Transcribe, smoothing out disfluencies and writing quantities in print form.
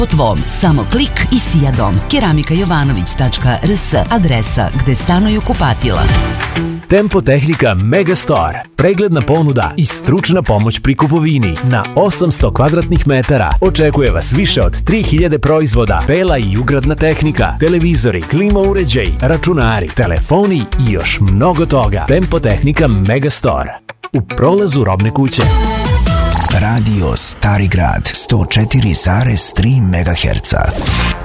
po tvom. Samo klik i sija dom. Keramikajovanović.rs, adresa gde stanuju kupatila. Tempo Tehnika Megastore. Pregledna ponuda i stručna pomoć pri kupovini. Na 800 kvadratnih metara očekuje vas više od 3000 proizvoda, bela i ugradna tehnika, televizori, klima uređaj, računari, telefoni i još mnogo toga. Tempo Tehnika Megastore. U prolazu Robne kuće. Radio Stari Grad 104,3 MHz.